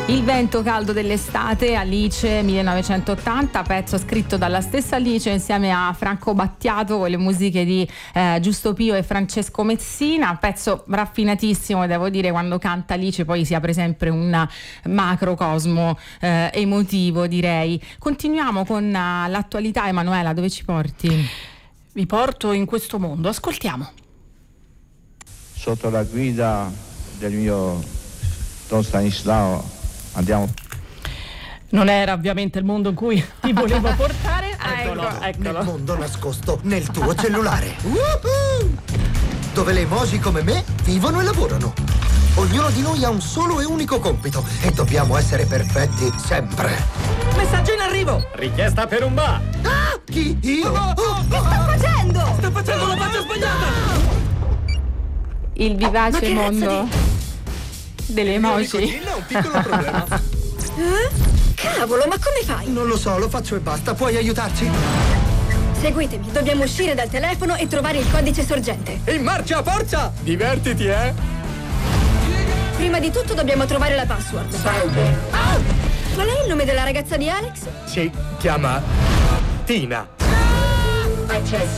Il vento caldo dell'estate, Alice 1980, pezzo scritto dalla stessa Alice insieme a Franco Battiato con le musiche di Giusto Pio e Francesco Messina, pezzo raffinatissimo, devo dire. Quando canta Alice poi si apre sempre un macrocosmo emotivo, direi. Continuiamo con l'attualità. Emanuela, dove ci porti? Vi porto in questo mondo, ascoltiamo. Sotto la guida del mio Don Stanislao andiamo. Non era ovviamente il mondo in cui ti volevo portare. Nel mondo nascosto nel tuo cellulare. Dove le emoji come me vivono e lavorano. Ognuno di noi ha un solo e unico compito e dobbiamo essere perfetti sempre. Messaggio in arrivo! Richiesta per un bar! Ah! Chi? Io? Che sta facendo? Sta facendo la faccia sbagliata! Il vivace mondo delle emoji. Ho un piccolo problema. Cavolo, ma come fai? Non lo so, lo faccio e basta. Puoi aiutarci? Seguitemi, dobbiamo uscire dal telefono e trovare il codice sorgente. In marcia, forza! Divertiti, eh? Prima di tutto dobbiamo trovare la password. Salve. Qual è il nome della ragazza di Alex? Si chiama Tina. Accesso